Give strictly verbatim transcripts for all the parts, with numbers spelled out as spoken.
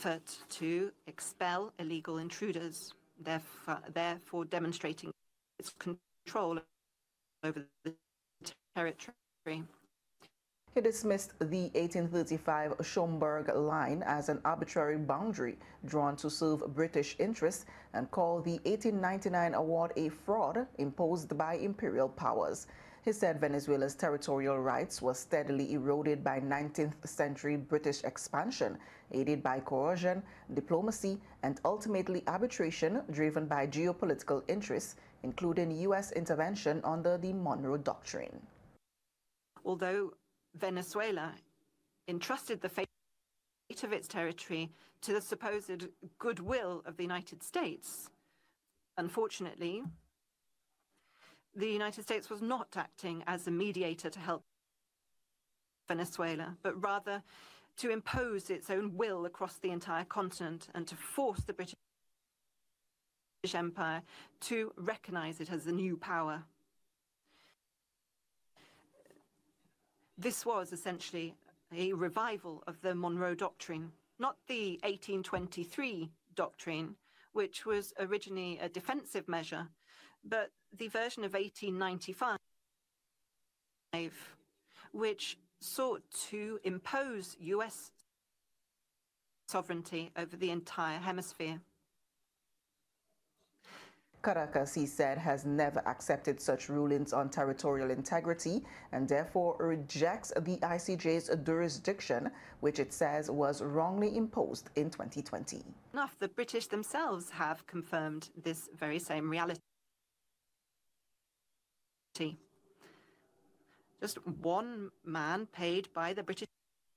effort to expel illegal intruders, therefore, therefore demonstrating its control over the territory. He dismissed the eighteen thirty-five Schomburg Line as an arbitrary boundary drawn to serve British interests and called the eighteen ninety-nine award a fraud imposed by imperial powers. He said Venezuela's territorial rights were steadily eroded by nineteenth century British expansion, aided by coercion, diplomacy, and ultimately arbitration driven by geopolitical interests, including U S intervention under the Monroe Doctrine. Although Venezuela entrusted the fate of its territory to the supposed goodwill of the United States, unfortunately, the United States was not acting as a mediator to help Venezuela, but rather to impose its own will across the entire continent and to force the British Empire to recognize it as a new power. This was essentially a revival of the Monroe Doctrine, not the eighteen twenty-three Doctrine, which was originally a defensive measure, but the version of eighteen ninety-five, which sought to impose U S sovereignty over the entire hemisphere. Caracas, he said, has never accepted such rulings on territorial integrity and therefore rejects the I C J's jurisdiction, which it says was wrongly imposed in twenty twenty. Enough, the British themselves have confirmed this very same reality. Just one man paid by the British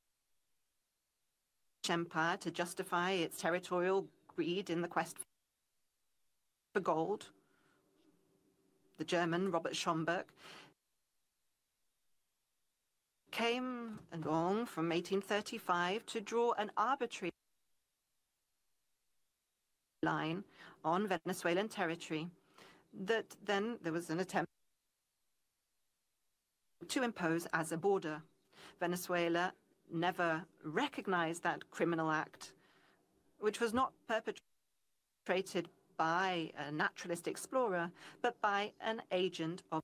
Empire to justify its territorial greed in the quest for gold, the German Robert Schomburg, came along from eighteen thirty-five to draw an arbitrary line on Venezuelan territory that then there was an attempt to impose as a border. Venezuela never recognized that criminal act, which was not perpetrated by a naturalist explorer, but by an agent of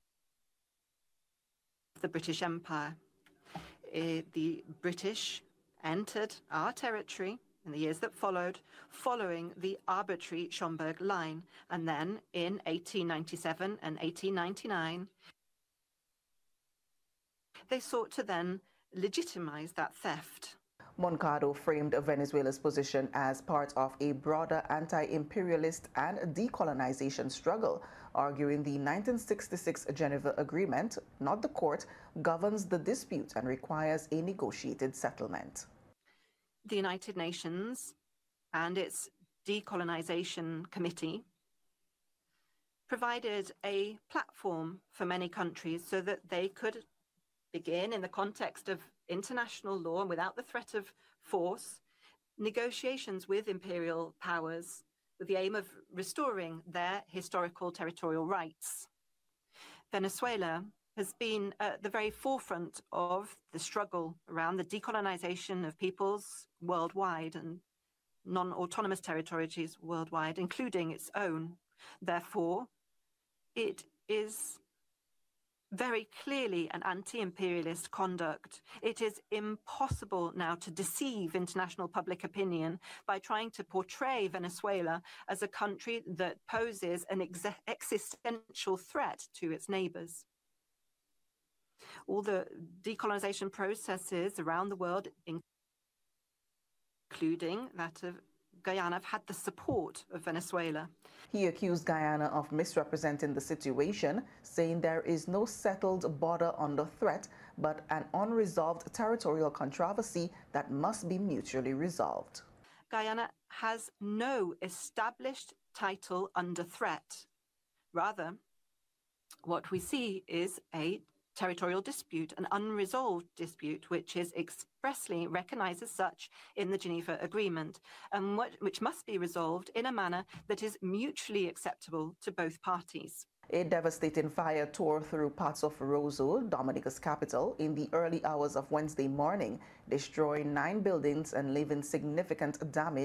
the British Empire. Uh, the British entered our territory in the years that followed, following the arbitrary Schomburg Line, and then in eighteen ninety-seven and eighteen ninety-nine, they sought to then legitimize that theft. Moncada framed Venezuela's position as part of a broader anti-imperialist and decolonization struggle, arguing the nineteen sixty-six Geneva Agreement, not the court, governs the dispute and requires a negotiated settlement. The United Nations and its Decolonization Committee provided a platform for many countries so that they could begin, in the context of international law and without the threat of force, negotiations with imperial powers with the aim of restoring their historical territorial rights. Venezuela has been at the very forefront of the struggle around the decolonization of peoples worldwide and non-autonomous territories worldwide, including its own. Therefore, it is very clearly an anti-imperialist conduct. It is impossible now to deceive international public opinion by trying to portray Venezuela as a country that poses an ex existential threat to its neighbors. All the decolonization processes around the world, including that of Guyana, have had the support of Venezuela. He accused Guyana of misrepresenting the situation, saying there is no settled border under threat, but an unresolved territorial controversy that must be mutually resolved. Guyana has no established title under threat. Rather, what we see is a territorial dispute, an unresolved dispute, which is expressly recognized as such in the Geneva Agreement, and what, which must be resolved in a manner that is mutually acceptable to both parties. A devastating fire tore through parts of Roseau, Dominica's capital, in the early hours of Wednesday morning, destroying nine buildings and leaving significant damage